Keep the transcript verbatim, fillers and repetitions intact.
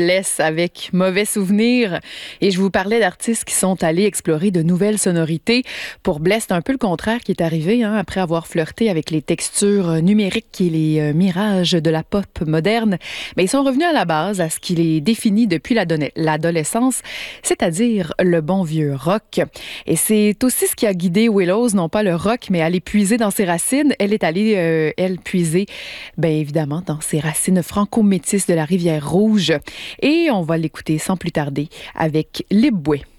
Bless avec Mauvais Souvenir. Et je vous parlais d'artistes qui sont allés explorer de nouvelles sonorités. Pour Bless, c'est un peu le contraire qui est arrivé, hein, après avoir flirté avec les textures numériques et les euh, mirages de la pop moderne. Mais ils sont revenus à la base, à ce qui les définit depuis l'adone- l'adolescence, c'est-à-dire le bon vieux rock. Et c'est aussi ce qui a guidé Willows, non pas le rock, mais à aller puiser dans ses racines. Elle est allée, euh, elle, puiser, bien évidemment, dans ses racines franco-métisses de la Rivière-Rouge. Et on va l'écouter sans plus tarder avec Les Bouets.